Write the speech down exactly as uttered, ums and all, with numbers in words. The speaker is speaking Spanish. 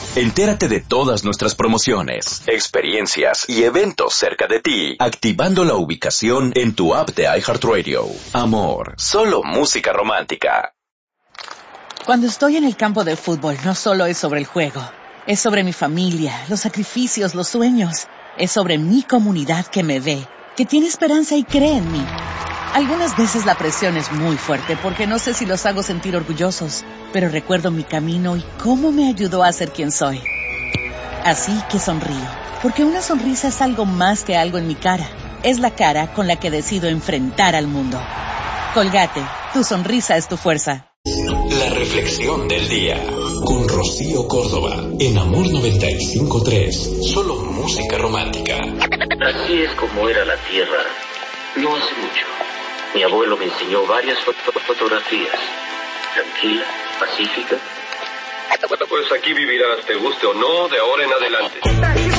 Entérate de todas nuestras promociones, experiencias y eventos cerca de ti, activando la ubicación en tu app de iHeartRadio. Amor, solo música romántica. Cuando estoy en el campo de fútbol, no solo es sobre el juego. Es sobre mi familia, los sacrificios, los sueños. Es sobre mi comunidad que me ve, que tiene esperanza y cree en mí. Algunas veces la presión es muy fuerte porque no sé si los hago sentir orgullosos, pero recuerdo mi camino y cómo me ayudó a ser quien soy. Así que sonrío, porque una sonrisa es algo más que algo en mi cara. Es la cara con la que decido enfrentar al mundo. Colgate, tu sonrisa es tu fuerza. La reflexión del día con Rocío Córdoba en Amor noventa y cinco punto tres. Solo música romántica. Así es como era la tierra. No hace mucho. Mi abuelo me enseñó varias foto- fotografías. Tranquila, pacífica. Pues aquí vivirás, te guste o no, de ahora en adelante.